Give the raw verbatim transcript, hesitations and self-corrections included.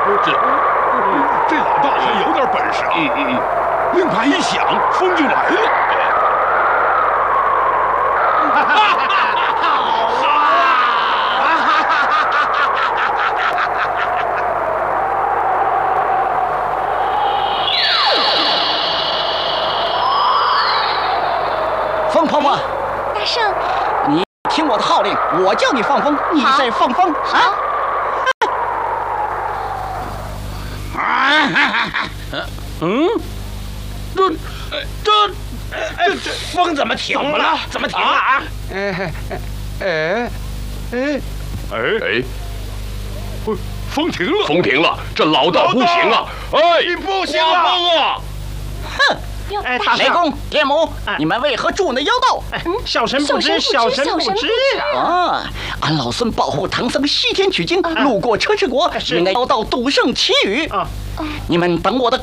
这这老道还有点本事啊！嗯嗯嗯，令牌一响，风就来了。 风婆婆， 大圣， 你听我的号令，我叫你放风，你再放风啊！ 嗯，这这这这风怎么停了？怎么停了啊？ 哎哎哎哎哎，风停了，风停了，这老道不行啊！哎，你不行啊！风啊！ 哼！ 哎， 雷公、天母，你们为何助那妖道？ 小神不知，小神不知啊！俺老孙保护唐僧西天取经，路过车迟国，应该妖道赌圣祈雨。你们等我的